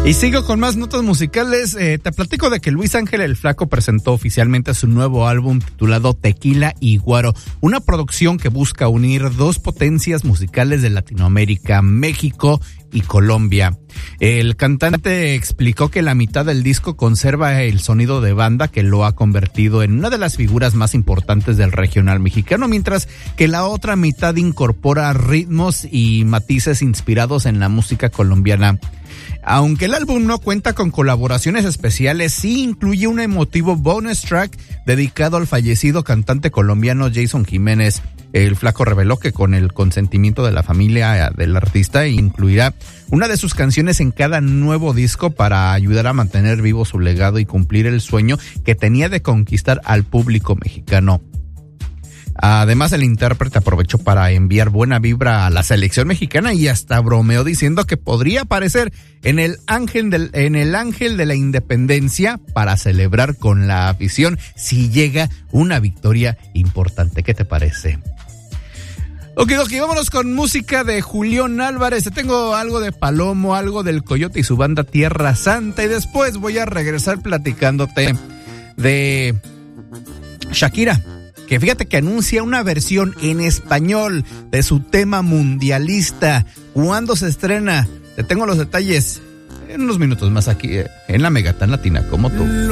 Y sigo con más notas musicales. Te platico de que Luis Ángel el Flaco presentó oficialmente su nuevo álbum titulado Tequila y Guaro, una producción que busca unir dos potencias musicales de Latinoamérica, México y Colombia. El cantante explicó que la mitad del disco conserva el sonido de banda que lo ha convertido en una de las figuras más importantes del regional mexicano, mientras que la otra mitad incorpora ritmos y matices inspirados en la música colombiana. Aunque el álbum no cuenta con colaboraciones especiales, sí incluye un emotivo bonus track dedicado al fallecido cantante colombiano Jason Jiménez. El Flaco reveló que con el consentimiento de la familia del artista incluirá una de sus canciones en cada nuevo disco para ayudar a mantener vivo su legado y cumplir el sueño que tenía de conquistar al público mexicano. Además, el intérprete aprovechó para enviar buena vibra a la selección mexicana y hasta bromeó diciendo que podría aparecer en el Ángel de la Independencia para celebrar con la afición si llega una victoria importante. ¿Qué te parece? Ok, vámonos con música de Julián Álvarez. Te tengo algo de Palomo, algo del Coyote y su banda Tierra Santa, y después voy a regresar platicándote de Shakira, que fíjate que anuncia una versión en español de su tema mundialista. ¿Cuándo se estrena? Te tengo los detalles en unos minutos más aquí en la Mega Tan Latina como tú.